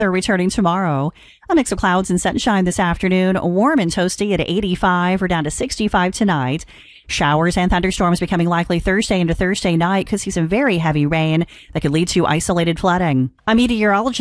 They're returning tomorrow. A mix of clouds and sunshine this afternoon. Warm and toasty at 85 or down to 65 tonight. Showers and thunderstorms becoming likely Thursday into Thursday night. Could see some very heavy rain that could lead to isolated flooding. I'm meteorologist